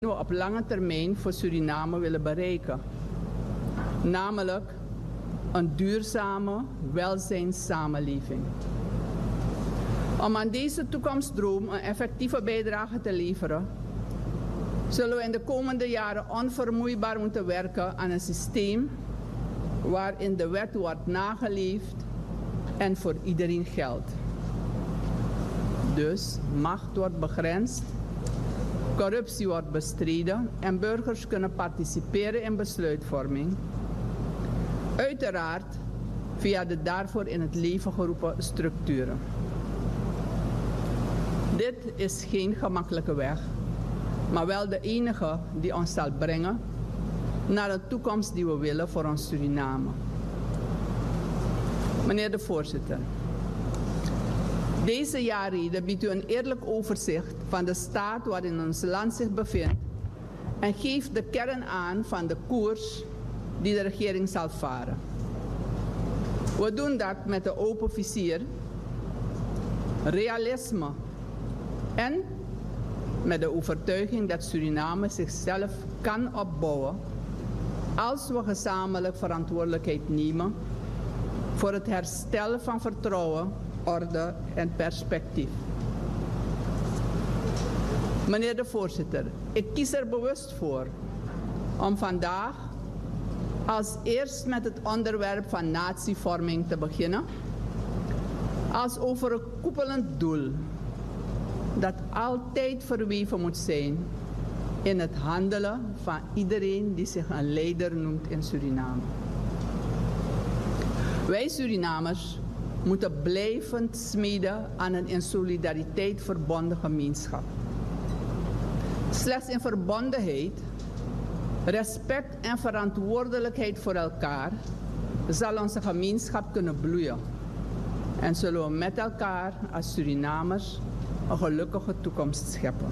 we op lange termijn voor Suriname willen bereiken. Namelijk een duurzame welzijnssamenleving. Om aan deze toekomstdroom een effectieve bijdrage te leveren, zullen we in de komende jaren onvermoeibaar moeten werken aan een systeem waarin de wet wordt nageleefd en voor iedereen geldt. Dus macht wordt begrensd, corruptie wordt bestreden en burgers kunnen participeren in besluitvorming. Uiteraard via de daarvoor in het leven geroepen structuren. Dit is geen gemakkelijke weg, maar wel de enige die ons zal brengen naar de toekomst die we willen voor ons Suriname. Meneer de voorzitter, deze jaarrede biedt u een eerlijk overzicht van de staat waarin ons land zich bevindt en geeft de kern aan van de koers die de regering zal varen. We doen dat met een open vizier, realisme en met de overtuiging dat Suriname zichzelf kan opbouwen als we gezamenlijk verantwoordelijkheid nemen voor het herstel van vertrouwen, orde en perspectief. Meneer de voorzitter, ik kies er bewust voor om vandaag als eerst met het onderwerp van natievorming te beginnen, als overkoepelend doel dat altijd verweven moet zijn in het handelen van iedereen die zich een leider noemt in Suriname. Wij Surinamers moeten blijvend smeden aan een in solidariteit verbonden gemeenschap. Slechts in verbondenheid, respect en verantwoordelijkheid voor elkaar zal onze gemeenschap kunnen bloeien. En zullen we met elkaar als Surinamers een gelukkige toekomst scheppen.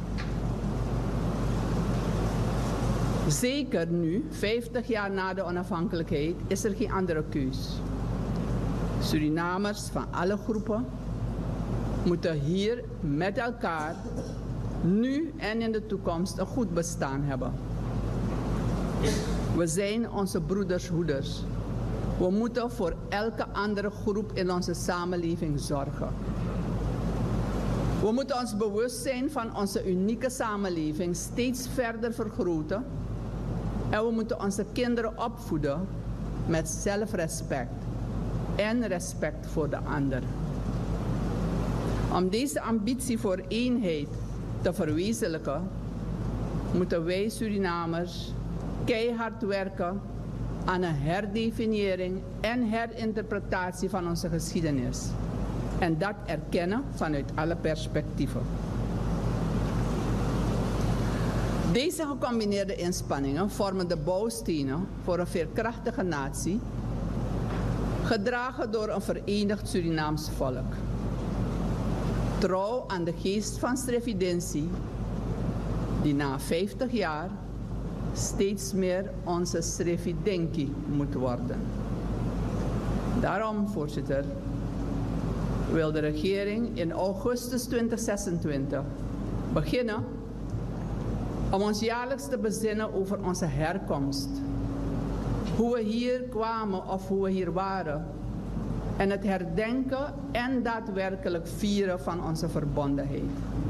Zeker nu, 50 jaar na de onafhankelijkheid, is er geen andere keus. Surinamers van alle groepen moeten hier met elkaar nu en in de toekomst een goed bestaan hebben. We zijn onze broeders hoeders. We moeten voor elke andere groep in onze samenleving zorgen. We moeten ons bewust zijn van onze unieke samenleving steeds verder vergroten. En we moeten onze kinderen opvoeden met zelfrespect en respect voor de ander. Om deze ambitie voor eenheid te verwezenlijken, moeten wij Surinamers keihard werken aan een herdefiniëring en herinterpretatie van onze geschiedenis. En dat erkennen vanuit alle perspectieven. Deze gecombineerde inspanningen vormen de bouwstenen voor een veerkrachtige natie, gedragen door een verenigd Surinaams volk. Trouw aan de geest van Srevidentie, die na 50 jaar steeds meer onze Srevidenki moet worden. Daarom, voorzitter, wil de regering in augustus 2026 beginnen om ons jaarlijks te bezinnen over onze herkomst. Hoe we hier kwamen of hoe we hier waren. En het herdenken en daadwerkelijk vieren van onze verbondenheid.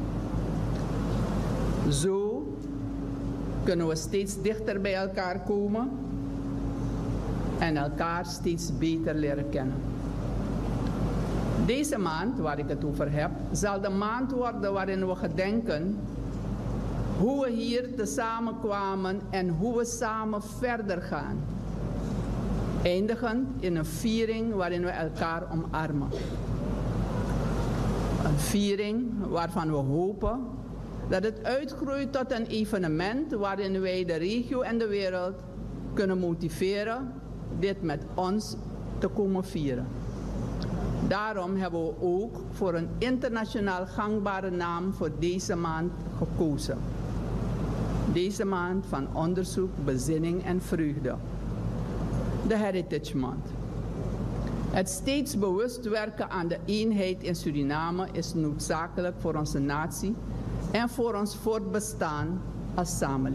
Zo kunnen we steeds dichter bij elkaar komen en elkaar steeds beter leren kennen. Deze maand, waar ik het over heb, zal de maand worden waarin we gedenken hoe we hier tezamen kwamen en hoe we samen verder gaan. Eindigend in een viering waarin we elkaar omarmen. Een viering waarvan we hopen dat het uitgroeit tot een evenement waarin wij de regio en de wereld kunnen motiveren dit met ons te komen vieren. Daarom hebben we ook voor een internationaal gangbare naam voor deze maand gekozen. Deze maand van onderzoek, bezinning en vreugde. De Heritage Month. Het steeds bewust werken aan de eenheid in Suriname is noodzakelijk voor onze natie en voor ons voortbestaan als samenleving.